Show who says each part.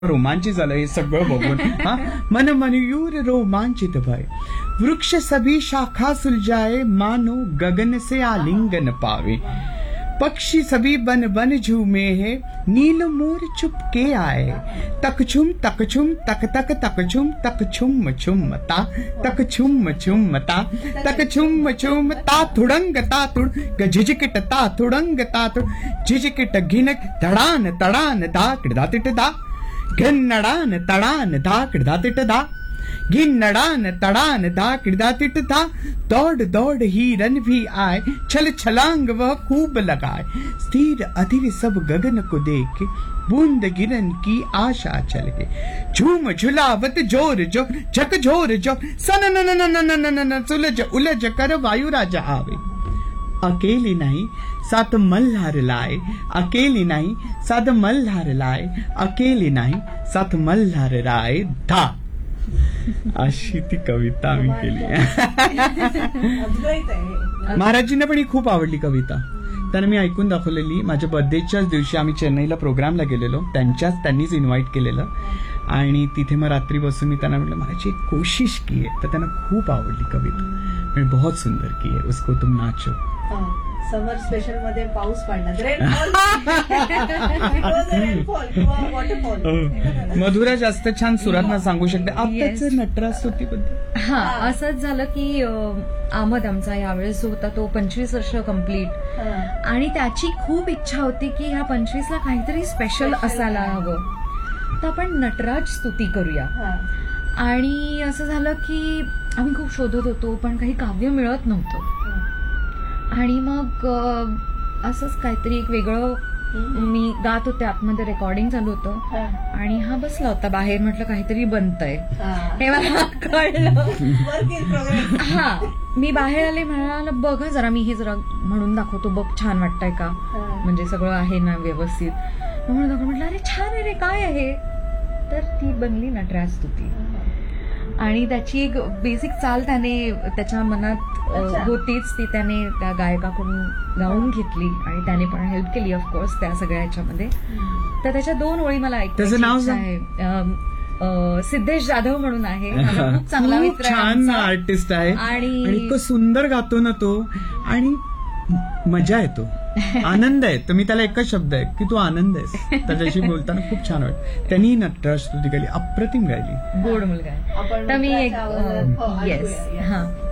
Speaker 1: रोमांचित झालं हे सगळं बघून. हा, मन मयूर रोमांचित भय, वृक्ष सभी शाखा सुलझाए, मानो गगन से आलिंगन पावे, पक्षी सभी बन बन झूमे है, नील मोर चुपके आए, तक छुम तक छुम तक तक तक छुम तक छुम छुम ता, तक छुम छुम ता, तक छुम छुम ता थुडंग ता तुड झिझिकिट ता थुडंग ता तुड झिझिकिट घिनक तडान तडान दा किडदा तिट दा, घिन्नडान तडान धा किडदा तिट धा, घिन्नडान तडान धा किडदा तिट धा, दौड़ दौड़ ही रन भी आए, छल छलांग वह खूब लगाए, स्थिर अधीर सब गगन को देखे, बूंद गिरन की आशा चल के, झूम झुलावत जोर जो झक झोर जो, सन न न न न न न सुलझ उलझ कर वायु राजा आवे, अकेली नहीं सात मल्हार लाए, अकेली नहीं सात मल्हार लाए, अकेली नाही सात मल्हार राय धा. अशी ती कविता मी केली. महाराजींना पण ही खूप आवडली कविता. त्यांना मी ऐकून दाखवलेली. माझ्या बर्थडेच्याच दिवशी आम्ही चेन्नईला प्रोग्रामला गेलेलो, त्यांनीच इन्व्हाइट केलेलं आणि तिथे मग रात्री बसून मी त्यांना म्हटलं महाराज एक कोशिश की है, तर त्यांना खूप आवडली कविता. बहुत सुंदर की है, उसको तुम नाचो.
Speaker 2: समर स्पेशल मध्ये पाऊस पडला,
Speaker 1: मधुरा जास्त छान सुरात सांगू शकते. आताच नटराज स्तुतीबद्दल.
Speaker 3: हा, असंच झालं की अहमद आमचा यावेळेस जो होता तो 25 वर्ष कम्प्लीट, आणि त्याची खूप इच्छा होती की ह्या 25ला काहीतरी स्पेशल असायला हवं, तर आपण नटराज स्तुती करूया. आणि असं झालं की आम्ही खूप शोधत होतो पण काही काव्य मिळत नव्हतं, आणि मग असंच काहीतरी एक वेगळं मी गात होते, आतमध्ये रेकॉर्डिंग चालू होतं आणि हा बसला होता बाहेर. म्हटलं काहीतरी बनतंय हे मला कळलं. हा, मी बाहेर आले, म्हणाला बघा जरा मी हे जरा म्हणून दाखवतो, बघ छान वाटतंय का, म्हणजे सगळं आहे ना व्यवस्थित. म्हणून म्हटलं अरे छान आहे रे, काय आहे, तर ती बनली नटराज स्तुती. आणि त्याची एक बेसिक चाल त्याने त्याच्या मनात होतीच, ती त्याने त्या गायकाकडून गाऊन घेतली आणि त्याने पण हेल्प केली ऑफकोर्स त्या सगळ्या ह्याच्यामध्ये. तर त्याच्या 2 ओळी मला ऐकायची इच्छा आहे. सिद्धेश जाधव म्हणून आहे, खूप चांगला मित्र,
Speaker 1: छान आर्टिस्ट आहे आणि इतकं सुंदर गातो ना तो, आणि मजा येतो, आनंद आहे. तर मी त्याला एकच शब्द आहे की तू आनंद आहेस. त्याच्याशी बोलताना खूप छान वाटतं. त्यांनी नटराज स्तुती गायली, अप्रतिम गायली,
Speaker 3: गोड मुलगा आहे. तर मी एक येस, हा